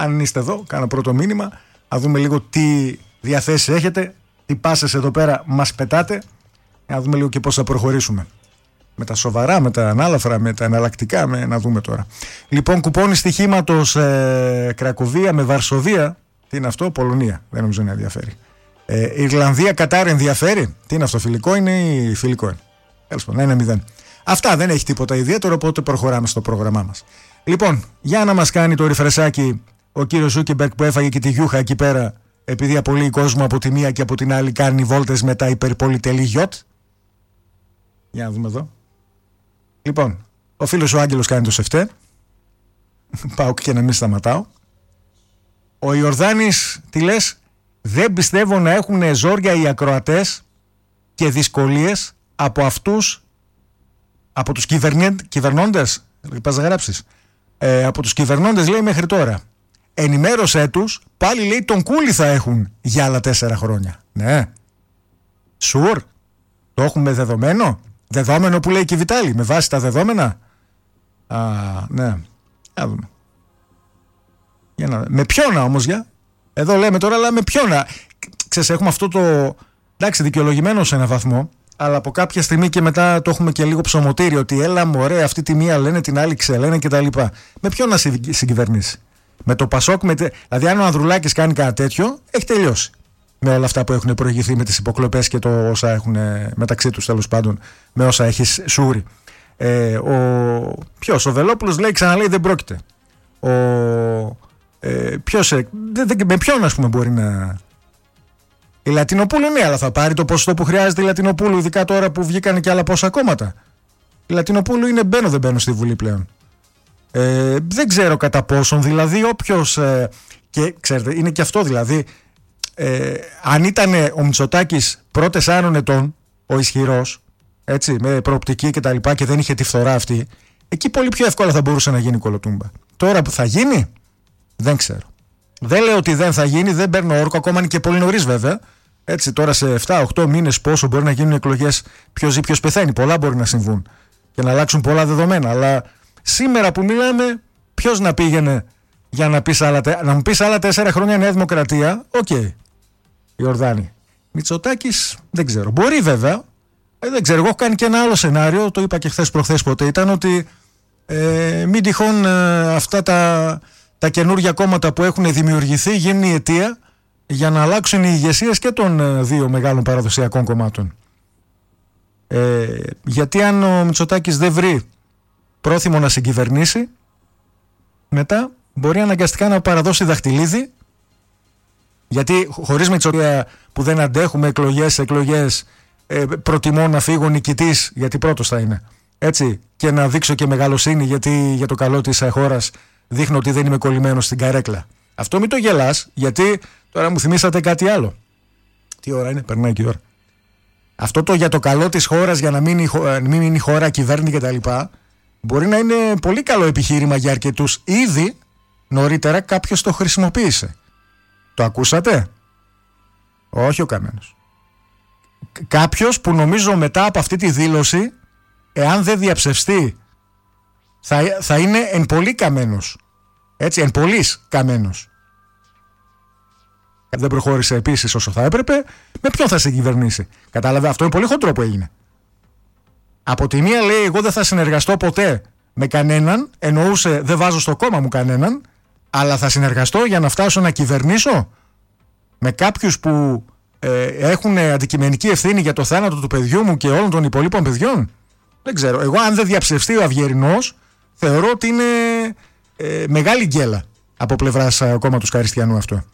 Αν είστε εδώ, κάνω πρώτο μήνυμα. Να δούμε λίγο τι διαθέσεις έχετε, τι πάσες εδώ πέρα μας πετάτε. Να δούμε λίγο και πώς θα προχωρήσουμε. Με τα σοβαρά, με τα ανάλαφρα, με τα εναλλακτικά, να δούμε τώρα. Λοιπόν, κουπόνι στοιχήματος Κρακοβία με Βαρσοβία. Τι είναι αυτό, Πολωνία. Δεν νομίζω να ενδιαφέρει. Ιρλανδία, Κατάρ ενδιαφέρει. Τι είναι αυτό, φιλικό είναι ή φιλικό είναι? Τέλος πάντων, 1-0. Αυτά, δεν έχει τίποτα ιδιαίτερο, οπότε προχωράμε στο πρόγραμμά μας. Λοιπόν, για να μας κάνει το ριφρεσάκι ο κύριος Ζούκεμπεργκ που έφαγε και τη γιούχα εκεί πέρα, επειδή απολύει κόσμο από τη μία και από την άλλη κάνει βόλτες με τα υπερπολιτελή γιότ. Για να δούμε εδώ. Λοιπόν, ο φίλος ο Άγγελος κάνει το σεφτέ. Πάω και να μην σταματάω. Ο Ιορδάνης, τι λες? Δεν πιστεύω να έχουν ζόρια οι ακροατές και δυσκολίες από αυτούς, από τους κυβερνώντες. Πας να γράψεις. Από τους κυβερνώντες, λέει, μέχρι τώρα. Ενημέρωσέ τους, πάλι λέει τον Κούλι θα έχουν για άλλα 4 χρόνια. Ναι. Σουρ. Το έχουμε δεδομένο. Δεδόμενο που λέει και η Βιτάλη, με βάση τα δεδόμενα. Ναι. Για δούμε. Για να... Με ποιόνα όμως, για. Εδώ λέμε τώρα, αλλά με ποιόνα. Ξέρεις, έχουμε αυτό το... Εντάξει, δικαιολογημένο σε έναν βαθμό, αλλά από κάποια στιγμή και μετά το έχουμε και λίγο ψωμοτήρι, ότι έλα μωρέ, αυτή τη μία λένε, την άλλη ξελένε κτλ. Με ποιον να συγκυβερνήσει? Με το Πασόκ, δηλαδή αν ο Ανδρουλάκης κάνει κάτι τέτοιο, έχει τελειώσει. Με όλα αυτά που έχουν προηγηθεί, με τις υποκλοπές και το όσα έχουν μεταξύ τους, τέλος πάντων, με όσα έχει σούρει. Ποιος, ο Βελόπουλος λέει, ξαναλέει, δεν πρόκειται. Με ποιον, ας πούμε, μπορεί να... Η Λατινοπούλου, ναι, αλλά θα πάρει το ποσοστό που χρειάζεται η Λατινοπούλου, ειδικά τώρα που βγήκαν και άλλα πόσα κόμματα. Η Λατινοπούλου είναι μπαίνω, δεν μπαίνω στη Βουλή πλέον. Δεν ξέρω κατά πόσον, δηλαδή όποιος και ξέρετε, είναι και αυτό, δηλαδή αν ήταν ο Μητσοτάκης πρώτες άνων ετών, ο ισχυρός, έτσι, με προοπτική και τα λοιπά, και δεν είχε τη φθορά αυτή, εκεί πολύ πιο εύκολα θα μπορούσε να γίνει κολοτούμπα. Τώρα που θα γίνει, δεν ξέρω. Δεν λέω ότι δεν θα γίνει, δεν παίρνω όρκο, ακόμα είναι και πολύ νωρίς βέβαια. Έτσι, τώρα σε 7-8 μήνες πόσο μπορεί να γίνουν εκλογές, ποιος ζει, ποιος πεθαίνει. Πολλά μπορεί να συμβούν και να αλλάξουν πολλά δεδομένα. Αλλά σήμερα που μιλάμε, ποιος να πήγαινε για να μου πεις άλλα 4 χρόνια Νέα Δημοκρατία? Οκ. Ιορδάνη. Μητσοτάκης, δεν ξέρω. Μπορεί βέβαια. Δεν ξέρω. Εγώ έχω κάνει και ένα άλλο σενάριο. Το είπα και χθες προχθές πότε ήταν, ότι μην τυχόν αυτά τα καινούργια κόμματα που έχουν δημιουργηθεί γίνουν η αιτία για να αλλάξουν οι ηγεσίες και των δύο μεγάλων παραδοσιακών κομμάτων. Γιατί αν ο Μητσοτάκης δεν βρει πρόθυμο να συγκυβερνήσει, μετά μπορεί αναγκαστικά να παραδώσει δαχτυλίδι, γιατί χωρίς Μητσοτάκη που δεν αντέχουμε εκλογές, προτιμώ να φύγω νικητής, γιατί πρώτος θα είναι, έτσι, και να δείξω και μεγαλοσύνη, γιατί για το καλό της χώρας δείχνω ότι δεν είμαι κολλημένος στην καρέκλα. Αυτό μην το γελάς, γιατί τώρα μου θυμήσατε κάτι άλλο. Τι ώρα είναι, περνάει και η ώρα. Αυτό το για το καλό της χώρας, για να μην μείνει η χώρα κυβέρνη κτλ., μπορεί να είναι πολύ καλό επιχείρημα για αρκετούς. Ήδη νωρίτερα κάποιος το χρησιμοποίησε. Το ακούσατε? Όχι ο Καμένος. Κάποιος που νομίζω μετά από αυτή τη δήλωση, εάν δεν διαψευστεί, θα είναι εν πολύ καμένος. Έτσι, εν πολλής καμένος. Δεν προχώρησε επίσης όσο θα έπρεπε, με ποιον θα συγκυβερνήσει? Κατάλαβε, αυτό είναι πολύ χοντρό που έγινε. Από τη μία λέει, εγώ δεν θα συνεργαστώ ποτέ με κανέναν, εννοούσε δεν βάζω στο κόμμα μου κανέναν, αλλά θα συνεργαστώ για να φτάσω να κυβερνήσω με κάποιους που έχουν αντικειμενική ευθύνη για το θάνατο του παιδιού μου και όλων των υπολείπων παιδιών. Δεν ξέρω. Εγώ, αν δεν διαψευστεί ο Αυγερινός, θεωρώ ότι είναι μεγάλη γκέλα από πλευράς κόμματος Καριστιανού αυτό.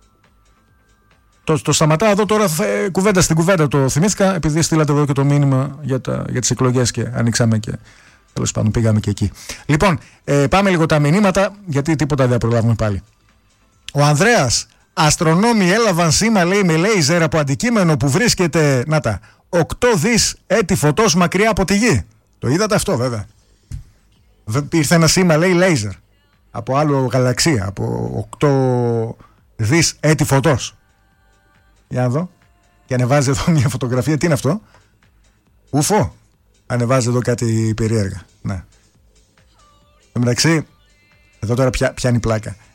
Το σταματάω εδώ τώρα, κουβέντα στην κουβέντα το θυμήθηκα, επειδή στείλατε εδώ και το μήνυμα για τις εκλογές και ανοίξαμε και τέλος πάντων πήγαμε και εκεί. Λοιπόν, πάμε λίγο τα μηνύματα, γιατί τίποτα δεν προλάβουμε πάλι. Ο Ανδρέας, αστρονόμοι έλαβαν σήμα, λέει, με λέιζερ από αντικείμενο που βρίσκεται, 8 δις έτη φωτός μακριά από τη γη. Το είδατε αυτό βέβαια? Ήρθε ένα σήμα, λέει, λέιζερ από άλλο γαλαξία, από 8 δις έτη φωτός. Για να δω. Και ανεβάζει εδώ μια φωτογραφία. Τι είναι αυτό? Ούφο. Ανεβάζει εδώ κάτι περίεργα. Ναι. Εν μεταξύ, εδώ τώρα πιάνει πλάκα.